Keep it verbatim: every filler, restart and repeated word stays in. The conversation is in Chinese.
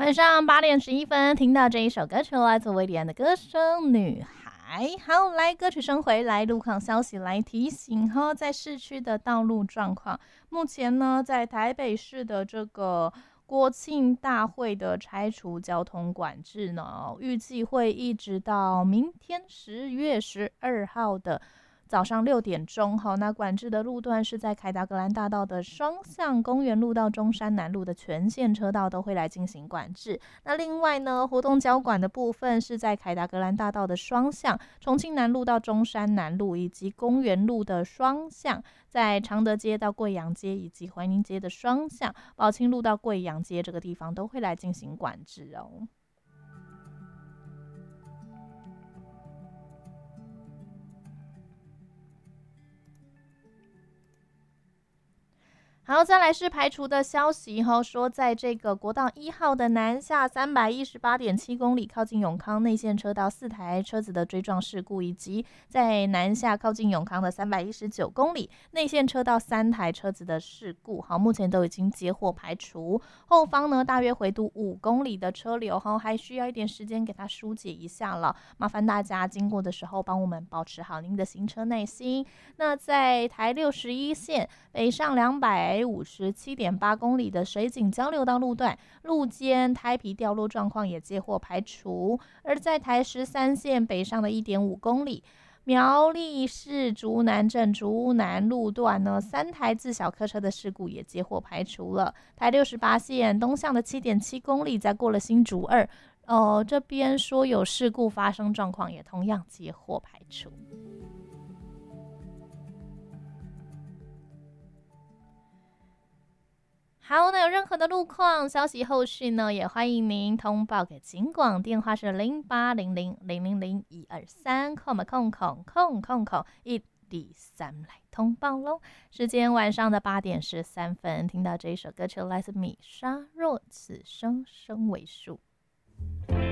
晚上八点十一分，听到这一首歌曲来自威廉的歌声《女孩》。好，来歌曲声回来，路况消息来提醒哈，在市区的道路状况，目前呢，在台北市的这个国庆大会的拆除交通管制呢，预计会一直到明天十月十二号的早上六点钟，好，那管制的路段是在凯达格兰大道的双向公园路到中山南路的全线车道都会来进行管制。那另外呢，活动交管的部分是在凯达格兰大道的双向，重庆南路到中山南路以及公园路的双向，在常德街到贵阳街以及怀宁街的双向，宝清路到贵阳街这个地方都会来进行管制哦。好，再来是排除的消息哈，说在这个国道一号的南下三百一十八点七公里，靠近永康内线车道四台车子的追撞事故，以及在南下靠近永康的三百一十九公里内线车道三台车子的事故，好，目前都已经接获排除。后方呢，大约回堵五公里的车流哈，还需要一点时间给它疏解一下了。麻烦大家经过的时候，帮我们保持好您的行车耐心。那在台六十一线北上两百五十七点八公里的水井交流道路段，路肩胎皮掉落状况也接获排除。而在台十三线北上的一点五公里，苗栗市竹南镇竹南路段呢，三台自小客车的事故也接获排除了。台六十八线东向的七点七公里，在过了新竹二，呃，这边说有事故发生状况，也同样接获排除。好，那有任何的路况消息后续呢，也欢迎您通报给警广，电话是零八零零零零零一二三，空嘛空空空空空一二三来通报喽。时间晚上的八点十三分，听到这一首歌曲来自米莎若，此生生为数。